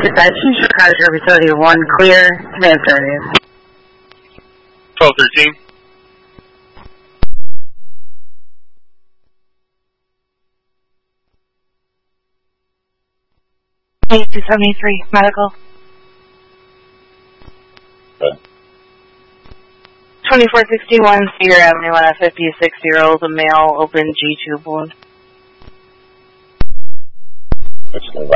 Dispatch, Chicago Facility 1, clear, command started. 1213. 8273, medical. Okay. 2461 Cedar Avenue on a 56-year-old, a male, open G-tube wound. It's